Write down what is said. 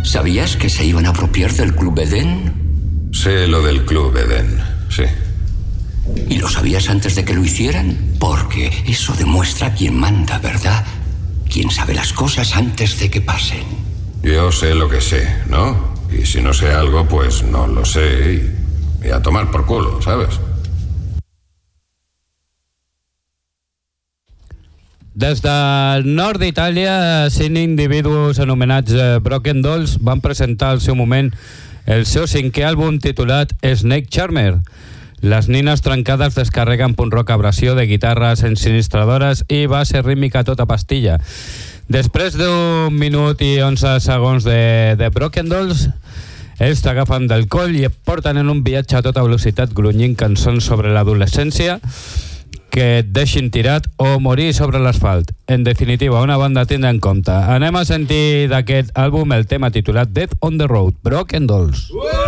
¿Sabías que se iban a apropiar del Club Edén? Sé lo del Club Edén, sí. ¿Y lo sabías antes de que lo hicieran? Porque eso demuestra quién manda, ¿verdad? Quién sabe las cosas antes de que pasen. Yo sé lo que sé, ¿no? Y si no sé algo, pues no lo sé y a tomar por culo, ¿sabes? Des del nord d'Itàlia, 5 individus anomenats Broken Dolls van presentar al seu moment el seu 5è àlbum titulat Snake Charmer. Les nines trencades descarreguen punk rock abrasió de guitarres ensinistradores i base rítmica a tota pastilla. Després d'1 minut i 11 segons de Broken Dolls, ells t'agafen del coll i et porten en un viatge a tota velocitat grunyint cançons sobre l'adolescència que et deixin tirat o morir sobre l'asfalt. En definitiva, una banda a tindre en compte. Anem a sentir d'aquest àlbum el tema titulat Death on the Road, Broken Dolls.